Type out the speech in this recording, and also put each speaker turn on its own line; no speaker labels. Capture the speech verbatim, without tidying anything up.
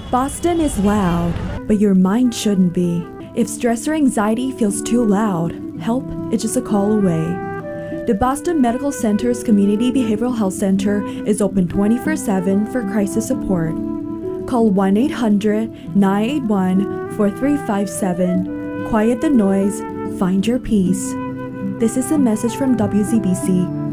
Boston is loud, but your mind shouldn't be. If stress or anxiety feels too loud, help is just a call away. The Boston Medical Center's Community Behavioral Health Center is open twenty-four seven for crisis support. Call one eight hundred, nine eight one, four three five seven. Quiet the noise, find your peace. This is a message from W Z B C.